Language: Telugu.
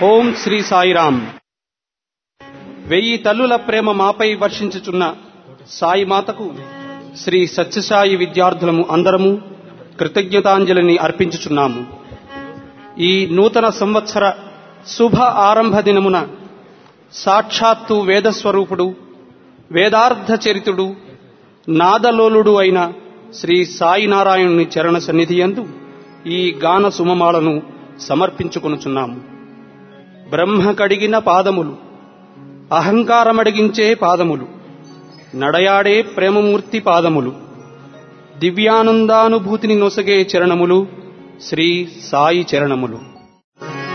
ఓం శ్రీ సాయిరాం. 1000 తల్లుల ప్రేమ మాపై వర్షించుచున్న సాయి మాతకు శ్రీ సత్యసాయి విద్యార్థులము అందరము కృతజ్ఞతాంజలిని అర్పించుచున్నాము. ఈ నూతన సంవత్సర శుభ ఆరంభ దినమున సాక్షాత్తు వేదస్వరూపుడు, వేదార్థ చరితుడు, నాదలోలుడు అయిన శ్రీ సాయినారాయణుని చరణ సన్నిధియందు ఈ గాన సుమమాలను సమర్పించుకొనుచున్నాము. బ్రహ్మ కడిగిన పాదములు, అహంకారమడిగించే పాదములు, నడయాడే ప్రేమమూర్తి పాదములు, దివ్యానందానుభూతిని నొసగే చరణములు శ్రీ సాయి చరణములు.